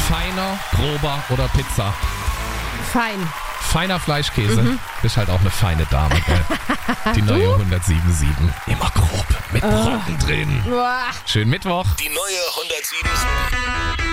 Feiner, grober oder Pizza? Fein. Feiner Fleischkäse. Bist halt auch eine feine Dame, gell? Die neue 107.7. Immer grob, mit Brocken drin. Uah. Schönen Mittwoch. Die neue 107.7.